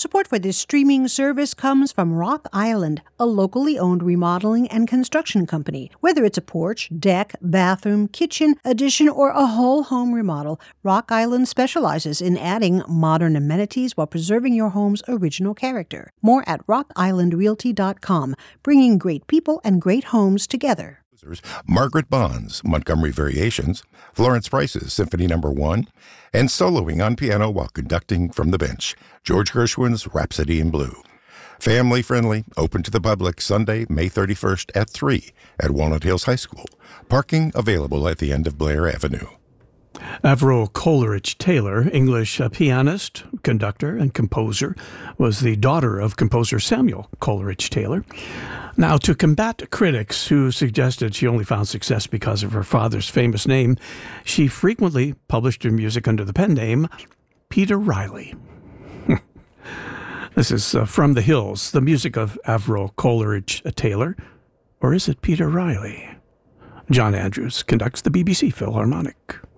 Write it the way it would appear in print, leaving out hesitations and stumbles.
Support for this streaming service comes from Rock Island, a locally owned remodeling and construction company. Whether it's a porch, deck, bathroom, kitchen, addition, or a whole home remodel, Rock Island specializes in adding modern amenities while preserving your home's original character. More at rockislandrealty.com, bringing great people and great homes together. Margaret Bond's Montgomery Variations, Florence Price's Symphony No. 1, and soloing on piano while conducting from the bench, George Gershwin's Rhapsody in Blue. Family-friendly, open to the public, Sunday, May 31st at 3 at Walnut Hills High School. Parking available at the end of Blair Avenue. Avril Coleridge Taylor, English pianist, conductor, and composer, was the daughter of composer Samuel Coleridge Taylor. Now, to combat critics who suggested she only found success because of her father's famous name, she frequently published her music under the pen name Peter Riley. This is From the Hills, the music of Avril Coleridge Taylor. Or is it Peter Riley? John Andrews conducts the BBC Philharmonic.